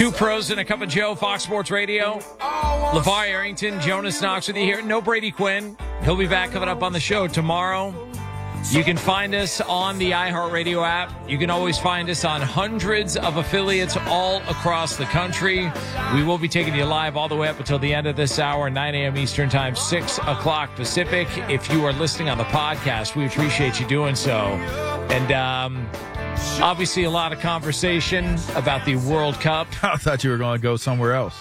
Two pros and a cup of Joe, Fox Sports Radio. LeVar Arrington, Jonas Knox with you here. No Brady Quinn. He'll be back coming up on the show tomorrow. You can find us on the iHeartRadio app. You can always find us on hundreds of affiliates all across the country. We will be taking you live all the way up until the end of this hour, 9 a.m. Eastern Time, 6 o'clock Pacific. If you are listening on the podcast, we appreciate you doing so. And obviously a lot of conversation about the World Cup. I thought you were going to go somewhere else.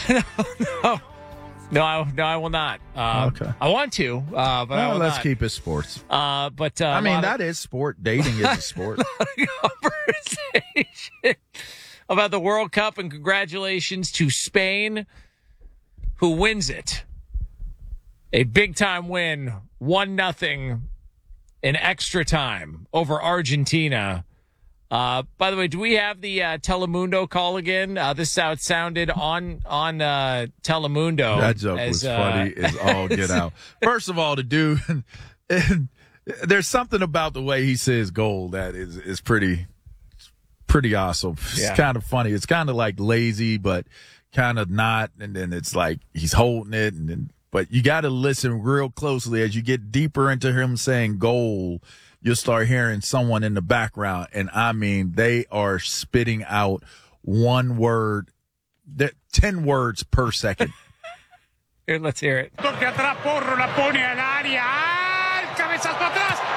No, I will not. Okay. I want to, but I will let's not. keep it sports. But I mean, that is sport. Dating is a sport. Conversation about the World Cup, and congratulations to Spain, who wins it. A big-time win, 1-0 in extra time over Argentina. By the way, do we have the Telemundo call again? This is how it sounded on Telemundo. That joke was funny as all get out. First of all, the dude, there's something about the way he says goal that is pretty awesome. It's kind of funny. It's kind of like lazy, but kind of not. And then it's like he's holding it. But you got to listen real closely as you get deeper into him saying goal. You'll start hearing someone in the background, and I mean, they are spitting out one word, 10 words per second. Here, let's hear it. Toque atrás, Porro la pone al área. ¡Ah! El cabezazo atrás.